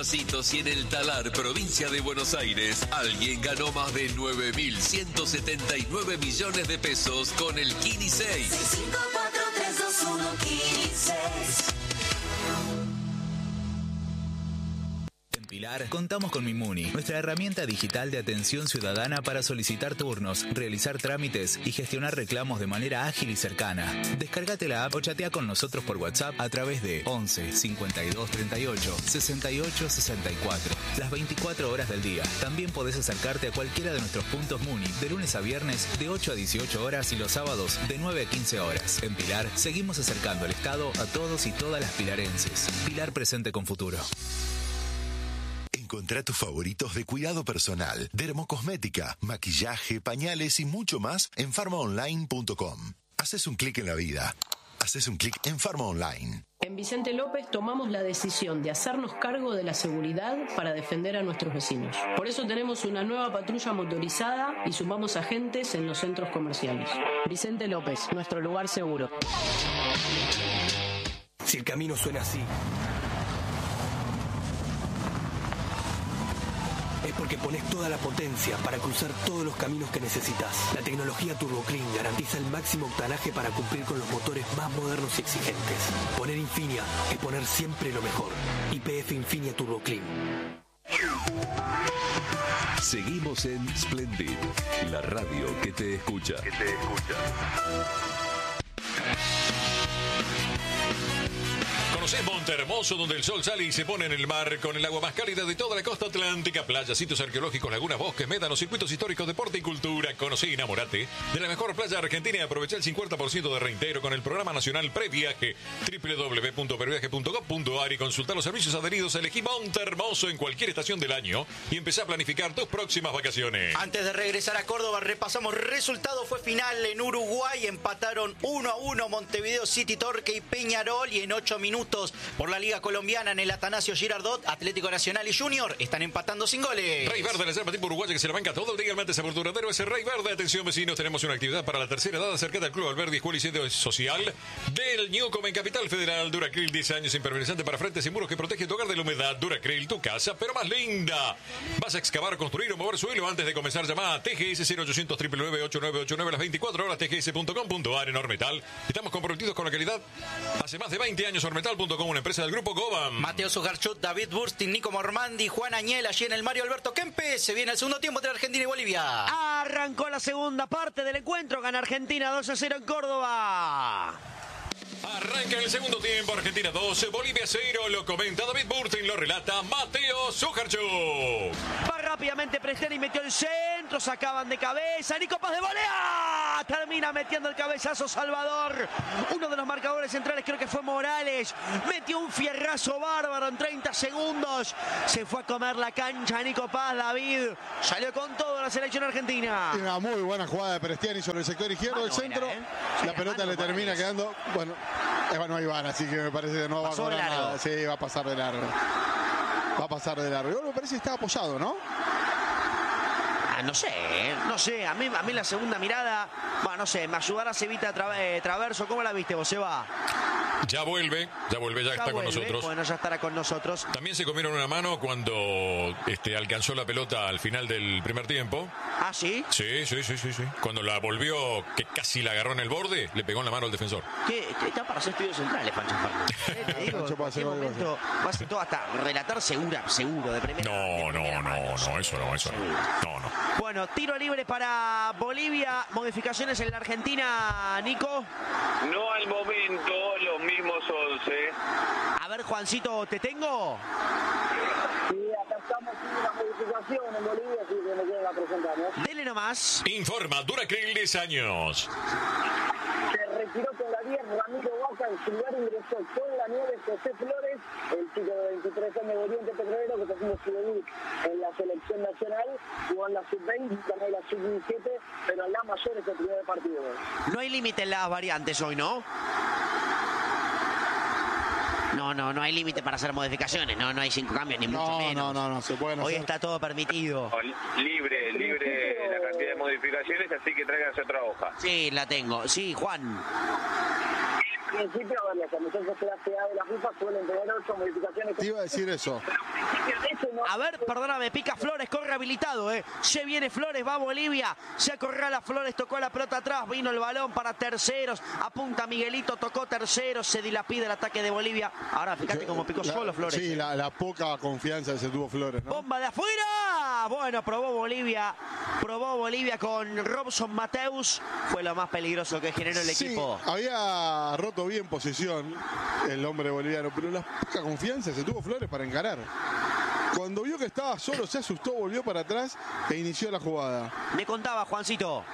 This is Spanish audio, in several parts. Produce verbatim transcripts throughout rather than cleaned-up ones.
Pasitos y en el Talar, provincia de Buenos Aires, alguien ganó más de nueve mil ciento setenta y nueve millones de pesos con el Kini seis. seis cinco cuatro tres dos uno Kini seis. Pilar, contamos con Mimuni, nuestra herramienta digital de atención ciudadana para solicitar turnos, realizar trámites y gestionar reclamos de manera ágil y cercana. Descárgate la app o chatea con nosotros por WhatsApp a través de once cincuenta y dos treinta y ocho sesenta y ocho sesenta y cuatro, las veinticuatro horas del día. También podés acercarte a cualquiera de nuestros puntos Muni de lunes a viernes de ocho a dieciocho horas y los sábados de nueve a quince horas. En Pilar, seguimos acercando el Estado a todos y todas las pilarenses. Pilar presente con futuro. Encontrá tus favoritos de cuidado personal, dermocosmética, maquillaje, pañales y mucho más en farma online punto com. Haces un clic en la vida. Haces un clic en Farma Online. En Vicente López tomamos la decisión de hacernos cargo de la seguridad para defender a nuestros vecinos. Por eso tenemos una nueva patrulla motorizada y sumamos agentes en los centros comerciales. Vicente López, nuestro lugar seguro. Si el camino suena así, es porque pones toda la potencia para cruzar todos los caminos que necesitas. La tecnología Turbo Clean garantiza el máximo octanaje para cumplir con los motores más modernos y exigentes. Poner Infinia es poner siempre lo mejor. Y P F Infinia Turbo Clean. Seguimos en Splendid, la radio que te escucha. Que te escucha. Conocés Monte Hermoso, donde el sol sale y se pone en el mar con el agua más cálida de toda la costa atlántica, playas, sitios arqueológicos, lagunas, bosques, médanos, circuitos históricos, deporte y cultura. Conocé y enamorate de la mejor playa argentina y aprovecha el cincuenta por ciento de reintegro con el programa nacional Previaje. doble u doble u doble u punto previaje punto gov punto a r y consultar los servicios adheridos. Elegí Monte Hermoso en cualquier estación del año y empezá a planificar tus próximas vacaciones. Antes de regresar a Córdoba, repasamos resultado. Fue final en Uruguay. Empataron uno a uno Montevideo City Torque y Peñarol. Y en ocho minutos por la Liga Colombiana en el Atanasio Girardot, Atlético Nacional y Junior están empatando sin goles. Rey Verde, la reserva tipo uruguaya que se la banca todo el día. El martes aperturadero es el Rey Verde. Atención vecinos, tenemos una actividad para la tercera edad. Acércate al Club Alberdi, Escuela y Centro Social del Newcom en Capital Federal. Duracril, diez años impermeabilizante para frentes y muros que protege tu hogar de la humedad. Duracril, tu casa, pero más linda. Vas a excavar, construir o mover suelo. Antes de comenzar, llama a T G S cero ochocientos nueve nueve ocho nueve ocho nueve las veinticuatro horas. T G S punto com punto a r en Ormetal. Estamos comprometidos con la calidad. Hace más de veinte años, Ormetal punto com, una empresa del grupo Gobam. Mateo Sugarchut, David Burstin, Nico Mormandi, Juan Añel, allí en el Mario Alberto Kempes. Se viene el segundo tiempo entre Argentina y Bolivia. Arrancó la segunda parte del encuentro. Gana Argentina dos a cero en Córdoba. Arranca el segundo tiempo, Argentina dos, Bolivia cero, lo comenta David Burtin, lo relata Mateo Sujarchuk. Va rápidamente Presteri, metió el centro, sacaban de cabeza, Nico Paz de volea, termina metiendo el cabezazo Salvador, uno de los marcadores centrales, creo que fue Morales, metió un fierrazo bárbaro en treinta segundos, se fue a comer la cancha Nico Paz. David salió con todo la selección argentina. Una muy buena jugada de Prestiani sobre el sector izquierdo del centro, buena, ¿eh? La sí, pelota le termina Morales. Quedando, bueno, Eva no Iván, así que me parece que no va a cobrar nada. Sí, va a pasar de largo. Va a pasar de largo. Me parece que está apoyado, ¿no? Ah, no sé, ¿eh? no sé. A mí, a mí la segunda mirada, bueno, no sé, me ayudará Cevita tra eh, Traverso. ¿Cómo la viste vos, Eva? Ya vuelve, ya vuelve, ya, ya está vuelve, con nosotros. Bueno, ya estará con nosotros. También se comieron una mano cuando este, alcanzó la pelota al final del primer tiempo. ¿Ah, sí? Sí, sí, sí, sí, sí. Cuando la volvió, que casi la agarró en el borde, le pegó en la mano al defensor. ¿Qué? Está para hacer estudios centrales, Pancho Farfán. Te digo, en cualquier momento va a ser todo hasta relatar segura, seguro, de primera. No, de no, primera no, mano, no, eso no, eso no. No, no. Bueno, tiro libre para Bolivia. Modificaciones en la Argentina, Nico. No al momento, los mismos once. A ver, Juancito, ¿te tengo? Sí, acá estamos sin una modificación en Bolivia, así que me queda la presentamos. Dele nomás. Informa, Duracril, diez años. Se retiró con la diez Ramiro Vaca, en su lugar ingresó con la nueve José Flores, el chico de veintitrés años de Oriente Petrolero que está haciendo su debut en la selección nacional, jugó en la sub veinte, ganó la sub diecisiete, pero en la mayor es el primer partido. No hay límite en las variantes hoy, ¿no? No, no, no hay límite para hacer modificaciones, no, no hay cinco cambios, ni mucho no, menos. No, no, no, se pueden Hoy hacer. está todo permitido. Libre, libre la cantidad de modificaciones, así que tráiganse otra hoja. Sí, la tengo. Sí, Juan. principio, a ver, las amistosos clase A de la FIFA suelen tener ocho modificaciones. Te iba a decir eso. A ver, perdóname, pica Flores, corre habilitado, ¿eh? Se viene Flores, va Bolivia, se acorrala Flores, tocó la pelota atrás, vino el balón para terceros, apunta Miguelito, tocó terceros, se dilapida el ataque de Bolivia. Ahora, fíjate cómo picó La, solo Flores. Sí, la, la poca confianza que se tuvo Flores, ¿no? ¡Bomba de afuera! Bueno, probó Bolivia, probó Bolivia con Robson Mateus, fue lo más peligroso que generó el sí, equipo. Había roto bien posición el hombre boliviano, pero la poca confianza se tuvo Flores para encarar. Cuando vio que estaba solo, se asustó, volvió para atrás e inició la jugada. Me contaba, Juancito.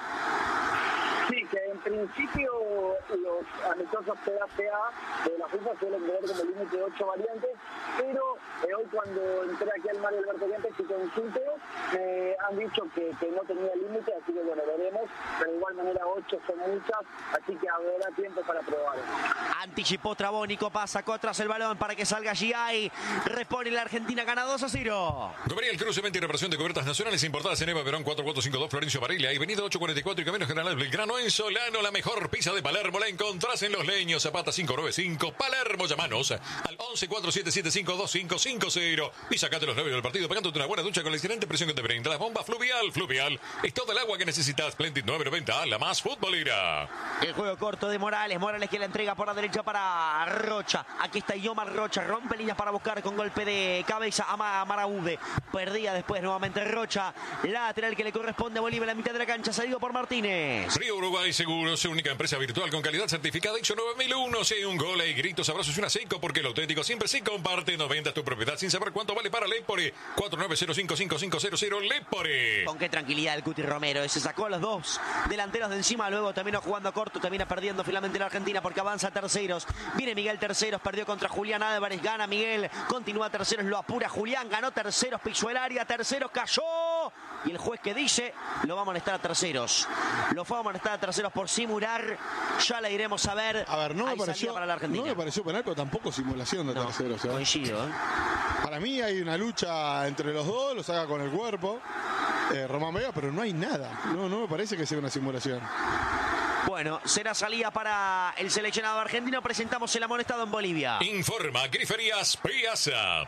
Sí, que en principio los amistosos clase A de la FIFA suelen tener como límite de ocho variantes, pero eh, hoy cuando entré aquí al Mario Alberto Kempes y consulté, me han dicho que, que no tenía límite, así que bueno, veremos, pero de igual manera ocho son muchas, así que habrá tiempo para probar. Anticipó Trabónico, pasa, sacó atrás el balón para que salga G I, repone la Argentina, gana dos a cero. Gabriel Cruz, venta y reparación de cubiertas nacionales importadas en Eva Perón cuatro cuatro cinco dos Florencio Varela y Avenida ocho cuarenta y cuatro y Caminos General Belgrano en Solano. La mejor pizza de Palermo la encontrás en Los Leños, Zapata cinco nueve cinco, Palermo. Llamanos al once cuatro siete siete cinco dos cinco cinco cero y sacate los nervios del partido pegándote una buena ducha con la excelente presión que te brinda la bomba Fluvial. Fluvial es todo el agua que necesitas. Splendid nueve noventa, la más futbolera. El juego corto de Morales, Morales que la entrega por la derecha para Rocha. Aquí está Yomar Rocha, rompe líneas para buscar con golpe de cabeza a Maraude. Perdía después nuevamente Rocha, lateral que le corresponde a Bolivia en la mitad de la cancha, salido por Martínez. Río Uruguay Seguros, única empresa virtual con calidad certificada I S O nueve mil uno. Si hay un gol, hay gritos, abrazos y una seco, porque lo auténtico siempre se comparte. No vendas tu propiedad sin saber cuánto vale para Lepore. cuatro nueve cero cinco cinco cinco cero cero Lepore. Con qué tranquilidad el Cuti Romero. Se sacó a los dos delanteros de encima, luego terminó jugando a corto, termina perdiendo finalmente la Argentina porque avanza a terceros. Viene Miguel Terceros, perdió contra Julián Álvarez, gana Miguel, continúa Terceros, lo apura Julián, ganó Terceros, pisó el área, Terceros cayó. Y el juez que dice, lo va a amonestar a Terceros. Lo fue a amonestar a Terceros por simular. Ya la iremos a ver. A ver, no me, Hay pareció, para la Argentina. no me pareció penal, pero tampoco simulación de No, Terceros. ¿eh? Coincido, ¿eh? Para mí hay una lucha entre los dos, lo saca con el cuerpo. Eh, Román Vega, pero no hay nada. No, no me parece que sea una simulación. Bueno, será salida para el seleccionado argentino. Presentamos el amonestado en Bolivia. Informa Griferías Piazza.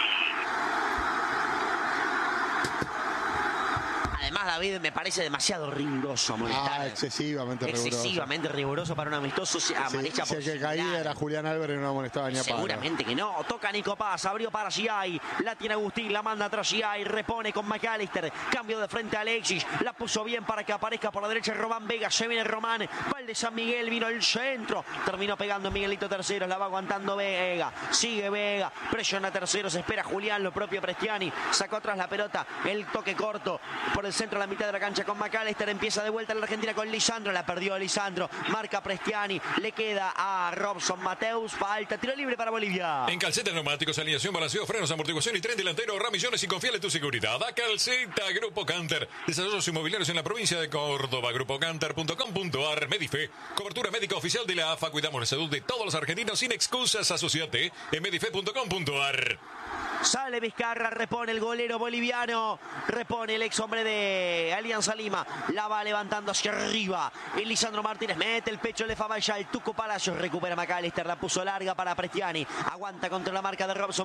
Además, David, me parece demasiado riguroso amonestar. Ah, excesivamente riguroso. Excesivamente riguroso para un amistoso. Sí, Amarilla si por el que caía era Julián Álvarez y no amonestaba ni a palo. Seguramente que no. Toca Nico Paz, abrió para Giai, la tiene Agustín, la manda atrás Giai, repone con McAllister, cambio de frente a Alexis, la puso bien para que aparezca por la derecha Román Vega, se viene Román, va el de San Miguel, vino el centro, terminó pegando Miguelito Terceros, la va aguantando Vega, sigue Vega, presiona Terceros, espera Julián, lo propio Prestiani, sacó atrás la pelota, el toque corto por el centro a la mitad de la cancha con McAllister, empieza de vuelta la Argentina con Lisandro, la perdió Lisandro, marca Prestiani, le queda a Robson Mateus, falta, tiro libre para Bolivia. En Calceta Neumáticos, alineación, balanceo, frenos, amortiguación y tren delantero, ramillones y confiable tu seguridad. A Calceta, Grupo Canter, desarrollos inmobiliarios en la provincia de Córdoba, grupo canter punto com punto ar, Medife, cobertura médica oficial de la A F A, cuidamos la salud de todos los argentinos sin excusas, asociate en medife punto com punto ar. Sale Vizcarra, repone el golero boliviano, repone el ex hombre de Alianza Lima, la va levantando hacia arriba. Y Lisandro Martínez mete el pecho de Fabaya, el Tuco Palacios, recupera McAllister, la puso larga para Prestiani, aguanta contra la marca de Robson